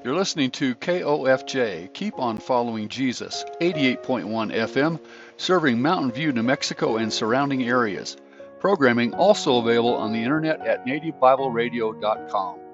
You're listening to KOFJ, Keep on Following Jesus, 88.1 FM, serving Mountain View, New Mexico and surrounding areas. Programming also available on the internet at nativebibleradio.com.